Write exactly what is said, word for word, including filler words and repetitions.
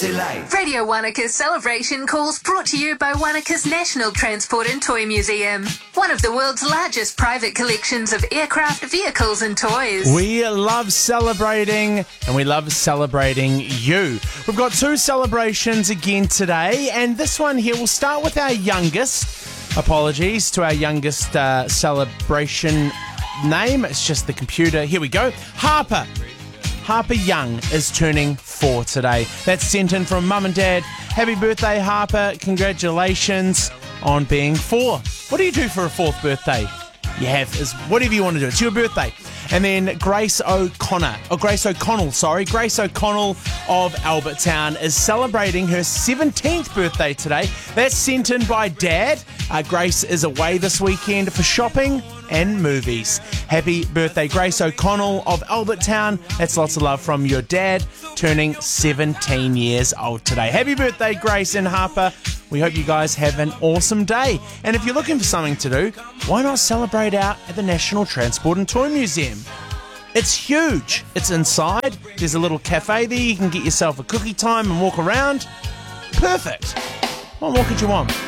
Delight. Radio Wanaka's celebration calls brought to you by Wanaka's National Transport and Toy Museum, one of the world's largest private collections of aircraft, vehicles and toys. We love celebrating, and we love celebrating you. We've got two celebrations again today, and this one here, we'll start with our youngest. Apologies to our youngest uh, celebration name. It's just the computer. Here we go. Harper. Harper Young is turning four today. That's sent in from Mum and Dad. Happy birthday, Harper. Congratulations on being four. What do you do for a fourth birthday? You have is whatever you want to do. It's your birthday. And then Grace O'Connor, or Grace O'Connell, sorry. Grace O'Connell of Albertown is celebrating her seventeenth birthday today. That's sent in by Dad. Uh, Grace is away this weekend for shopping and movies. Happy birthday, Grace O'Connell of Albertown. That's lots of love from your dad, turning seventeen years old today. Happy birthday, Grace and Harper. We hope you guys have an awesome day. And if you're looking for something to do, why not celebrate out at the National Transport and Toy Museum? It's huge. It's inside. There's a little cafe there. You can get yourself a cookie time and walk around. Perfect. What more could you want?